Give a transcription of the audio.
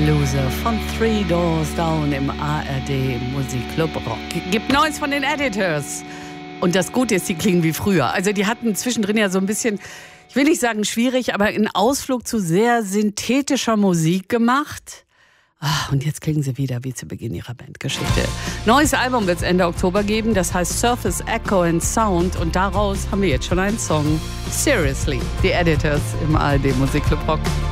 Loser von Three Doors Down im ARD Musikclub Rock. Gibt Neues von den Editors. Und das Gute ist, die klingen wie früher. Also die hatten zwischendrin ja so ein bisschen, ich will nicht sagen schwierig, aber einen Ausflug zu sehr synthetischer Musik gemacht. Und jetzt klingen sie wieder wie zu Beginn ihrer Bandgeschichte. Neues Album wird es Ende Oktober geben, das heißt Surface Echo and Sound. Und daraus haben wir jetzt schon einen Song. Seriously, die Editors im ARD Musikclub Rock.